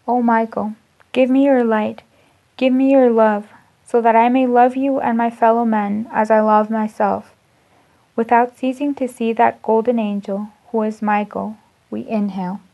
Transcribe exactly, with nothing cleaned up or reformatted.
O Michael, give me your light, give me your love, so that I may love you and my fellow men as I love myself. Without ceasing to see that golden angel, who is Michael, we inhale.